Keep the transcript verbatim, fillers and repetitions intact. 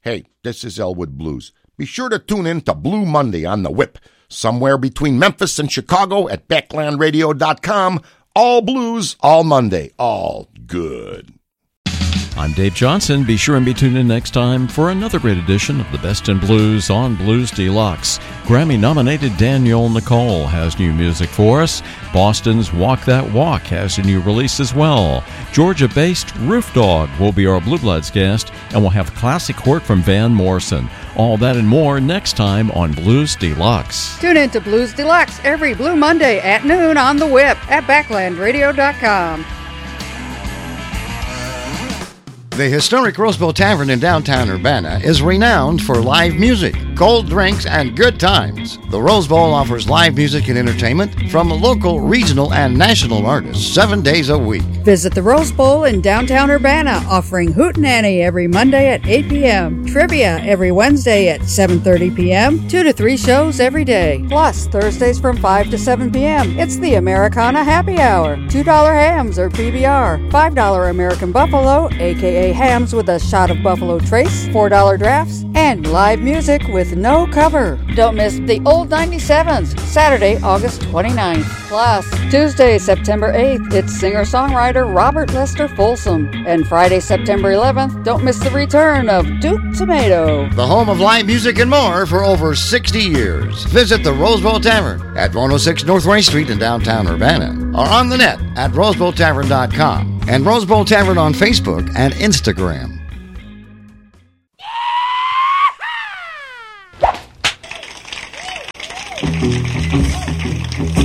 Hey, this is Elwood Blues. Be sure to tune in to Blue Monday on the Whip, somewhere between Memphis and Chicago at backland radio dot com. All blues, all Monday, all good. I'm Dave Johnson. Be sure and be tuned in next time for another great edition of the Best in Blues on Blues Deluxe. Grammy-nominated Danielle Nicole has new music for us. Boston's Walk That Walk has a new release as well. Georgia-based Roof Dog will be our Blue Bloods guest, and we'll have classic work from Van Morrison. All that and more next time on Blues Deluxe. Tune in to Blues Deluxe every Blue Monday at noon on the Whip at backland radio dot com. The historic Rosebowl Tavern in downtown Urbana is renowned for live music, cold drinks, and good times. The Rose Bowl offers live music and entertainment from local, regional, and national artists seven days a week. Visit the Rose Bowl in downtown Urbana, offering hootenanny every Monday at eight p.m., trivia every Wednesday at seven thirty p.m., two to three shows every day. Plus, Thursdays from five to seven p.m., it's the Americana Happy Hour. two dollar hams or P B R, five dollar American Buffalo, aka hams with a shot of Buffalo Trace, four dollar drafts, and live music with no cover. Don't miss the Old ninety-sevens, Saturday, August twenty-ninth. Plus, Tuesday, September eighth, it's singer-songwriter Robert Lester Folsom. And Friday, September eleventh, don't miss the return of Duke Tomato. The home of live music and more for over sixty years. Visit the Rosebowl Tavern at one oh six North Ray Street in downtown Urbana, or on the net at rosebowl tavern dot com. And Rosebowl Tavern on Facebook and Instagram.